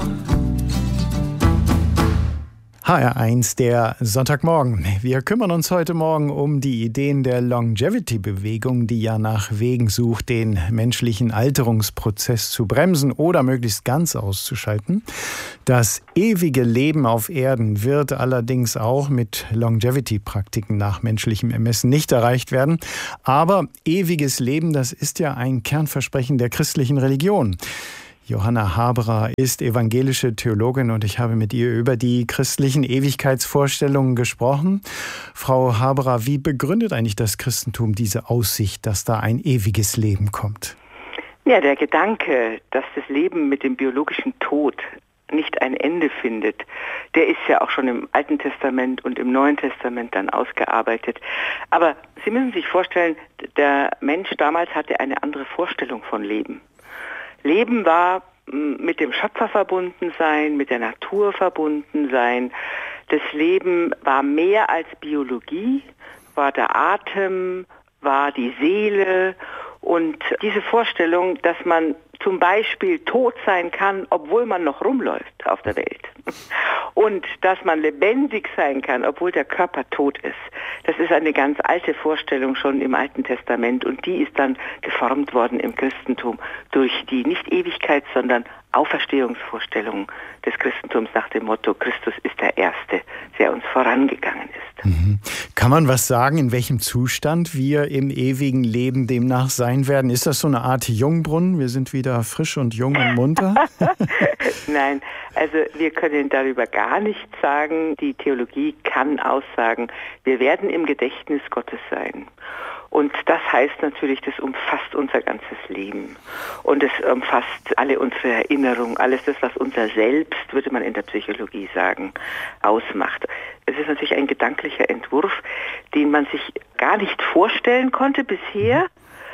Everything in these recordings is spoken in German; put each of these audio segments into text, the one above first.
HR1, der Sonntagmorgen. Wir kümmern uns heute Morgen um die Ideen der Longevity-Bewegung, die ja nach Wegen sucht, den menschlichen Alterungsprozess zu bremsen oder möglichst ganz auszuschalten. Das ewige Leben auf Erden wird allerdings auch mit Longevity-Praktiken nach menschlichem Ermessen nicht erreicht werden. Aber ewiges Leben, das ist ja ein Kernversprechen der christlichen Religion. Johanna Haberer ist evangelische Theologin und ich habe mit ihr über die christlichen Ewigkeitsvorstellungen gesprochen. Frau Haberer, wie begründet eigentlich das Christentum diese Aussicht, dass da ein ewiges Leben kommt? Ja, der Gedanke, dass das Leben mit dem biologischen Tod nicht ein Ende findet, der ist ja auch schon im Alten Testament und im Neuen Testament dann ausgearbeitet. Aber Sie müssen sich vorstellen, der Mensch damals hatte eine andere Vorstellung von Leben. Leben war mit dem Schöpfer verbunden sein, mit der Natur verbunden sein. Das Leben war mehr als Biologie, war der Atem, war die Seele. Und diese Vorstellung, dass man zum Beispiel tot sein kann, obwohl man noch rumläuft auf der Welt. Und dass man lebendig sein kann, obwohl der Körper tot ist. Das ist eine ganz alte Vorstellung schon im Alten Testament und die ist dann geformt worden im Christentum durch die nicht Ewigkeit, sondern Auferstehungsvorstellungen des Christentums nach dem Motto, Christus ist der Erste, der uns vorangegangen ist. Mhm. Kann man was sagen, in welchem Zustand wir im ewigen Leben demnach sein werden? Ist das so eine Art Jungbrunnen? Wir sind wieder frisch und jung und munter? Nein, also wir können darüber gar nichts sagen. Die Theologie kann aussagen, wir werden im Gedächtnis Gottes sein. Und das heißt natürlich, das umfasst unser ganzes Leben. Und es umfasst alle unsere Erinnerungen, alles das, was unser Selbst, würde man in der Psychologie sagen, ausmacht. Es ist natürlich ein gedanklicher Entwurf, den man sich gar nicht vorstellen konnte bisher.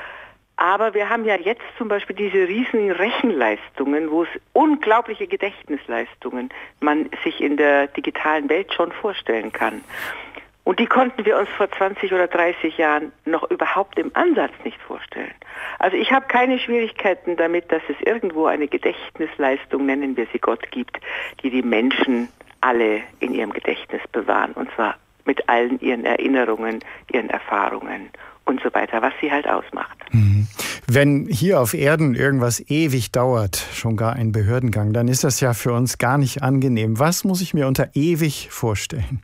Aber wir haben ja jetzt zum Beispiel diese riesigen Rechenleistungen, wo es unglaubliche Gedächtnisleistungen man sich in der digitalen Welt schon vorstellen kann. Und die konnten wir uns vor 20 oder 30 Jahren noch überhaupt im Ansatz nicht vorstellen. Also ich habe keine Schwierigkeiten damit, dass es irgendwo eine Gedächtnisleistung, nennen wir sie Gott, gibt, die die Menschen alle in ihrem Gedächtnis bewahren. Und zwar mit allen ihren Erinnerungen, ihren Erfahrungen und so weiter, was sie halt ausmacht. Wenn hier auf Erden irgendwas ewig dauert, schon gar ein Behördengang, dann ist das ja für uns gar nicht angenehm. Was muss ich mir unter ewig vorstellen?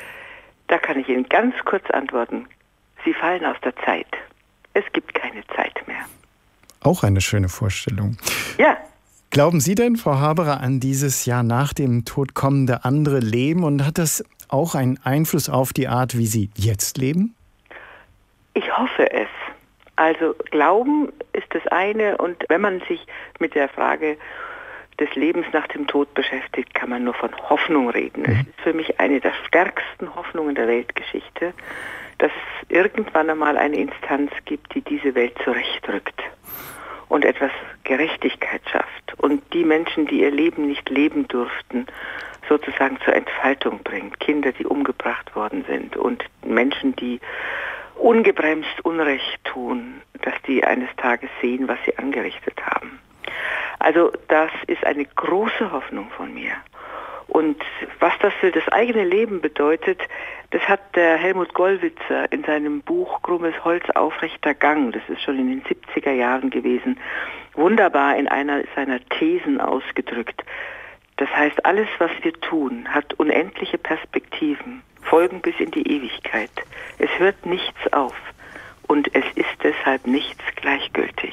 Da kann ich Ihnen ganz kurz antworten. Sie fallen aus der Zeit. Es gibt keine Zeit mehr. Auch eine schöne Vorstellung. Ja. Glauben Sie denn, Frau Haberer, an dieses Jahr nach dem Tod kommende andere Leben? Und hat das auch einen Einfluss auf die Art, wie Sie jetzt leben? Ich hoffe es. Also Glauben ist das eine. Und wenn man sich mit der Frage des Lebens nach dem Tod beschäftigt, kann man nur von Hoffnung reden. Es ist für mich eine der stärksten Hoffnungen der Weltgeschichte, dass es irgendwann einmal eine Instanz gibt, die diese Welt zurechtrückt und etwas Gerechtigkeit schafft und die Menschen, die ihr Leben nicht leben durften, sozusagen zur Entfaltung bringt. Kinder, die umgebracht worden sind und Menschen, die ungebremst Unrecht tun, dass die eines Tages sehen, was sie angerichtet haben. Also das ist eine große Hoffnung von mir. Und was das für das eigene Leben bedeutet, das hat der Helmut Gollwitzer in seinem Buch Krummes Holz, aufrechter Gang, das ist schon in den 70er Jahren gewesen, wunderbar in einer seiner Thesen ausgedrückt. Das heißt, alles, was wir tun, hat unendliche Perspektiven, folgen bis in die Ewigkeit. Es hört nichts auf und es ist deshalb nichts gleichgültig.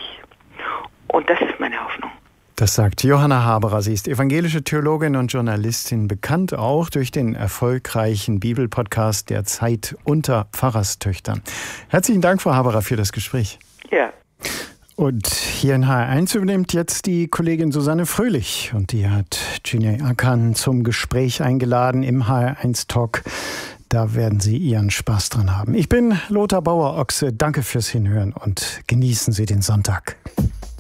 Und das ist meine Hoffnung. Das sagt Johanna Haberer. Sie ist evangelische Theologin und Journalistin, bekannt auch durch den erfolgreichen Bibelpodcast Der Zeit unter Pfarrerstöchtern. Herzlichen Dank, Frau Haberer, für das Gespräch. Ja. Und hier in HR1 übernimmt jetzt die Kollegin Susanne Fröhlich. Und die hat Cüneyt Akan zum Gespräch eingeladen im HR1 Talk. Da werden Sie Ihren Spaß dran haben. Ich bin Lothar Bauer-Ochse. Danke fürs Hinhören und genießen Sie den Sonntag.